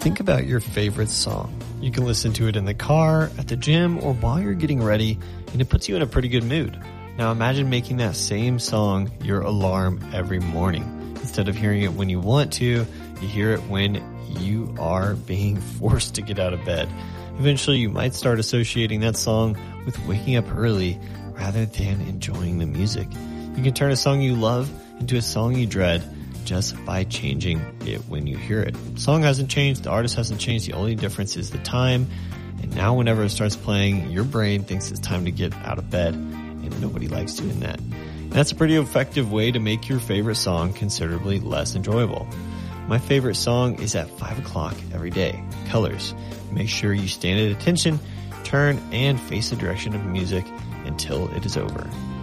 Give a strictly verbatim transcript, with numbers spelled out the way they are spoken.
Think about your favorite song. You can listen to it in the car, at the gym, or while you're getting ready, and it puts you in a pretty good mood. Now imagine making that same song your alarm every morning. Instead of hearing it when you want to, you hear it when you are being forced to get out of bed. Eventually, you might start associating that song with waking up early rather than enjoying the music. You can turn a song you love into a song you dread just by changing it when you hear it. The song hasn't changed, the artist hasn't changed, the only difference is the time. And now whenever it starts playing, your brain thinks it's time to get out of bed, and nobody likes doing that. And that's a pretty effective way to make your favorite song considerably less enjoyable. My favorite song is at five o'clock every day, Colors. Make sure you stand at attention, turn, and face the direction of music until it is over.